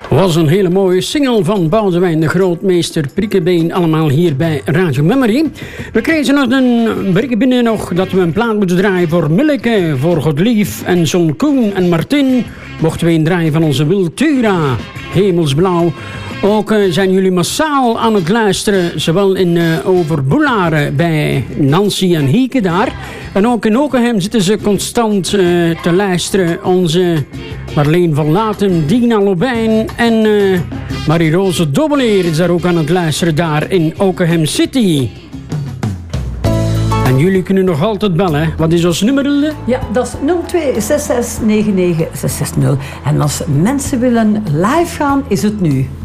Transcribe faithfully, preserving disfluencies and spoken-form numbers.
Was een hele mooie single van Boudewijn de Grootmeester Prikkebeen, allemaal hier bij Radio Memory. We kregen nog een bericht binnen nog dat we een plaat moeten draaien voor Milleke, voor Godlief en zo'n Koen en Martin. Mochten we een draaien van onze Wiltura, Hemelsblauw. Ook uh, zijn jullie massaal aan het luisteren, zowel in uh, Overboelaren bij Nancy en Hieke daar. En ook in Okenhem zitten ze constant uh, te luisteren. Onze Marleen van Laten, Dina Lobijn en uh, Marie-Rose Dobbeleer is daar ook aan het luisteren daar in Okenhem City. En jullie kunnen nog altijd bellen. Wat is ons nummer? Ja, dat is nul twee zes zes negen negen zes zes nul. En als mensen willen live gaan, is het nu.